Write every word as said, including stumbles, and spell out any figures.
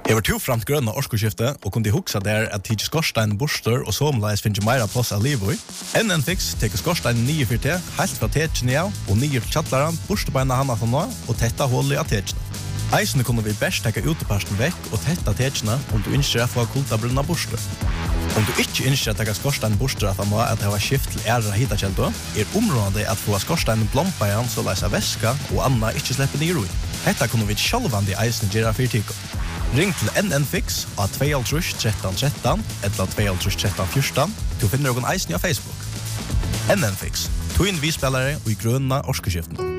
Jeg var to framt grønne årskoskifte, og kunne huksa der at tidsi skorstein borster og somleis finnes meira plass av livet i. N N Fix teker skorstein nye for te, helt fra tekene av, og nye til tjattlaren, borstebeina hana til nå, og tetta hullet av tekene. Eisene kunne vi best teka uteparsten vekk og tetta tekene om du ønsker å få kultabrunna borster. Om du ikke ønsker å teka skorstein borster at han må at det var skift til ære hitakjeldo, er området at få skorstein blompa igjen så leis av væska og anna ikke slipper nye roi. Dette kunne vi sjálvandi eisene gjøre for tiko. Ring til N N Fix av två tre tretton tretton eller två tre tretton fjorton til å finne noen eisen i Facebook. N N Fix, to inn vi spillere og i grønna årskeskiften.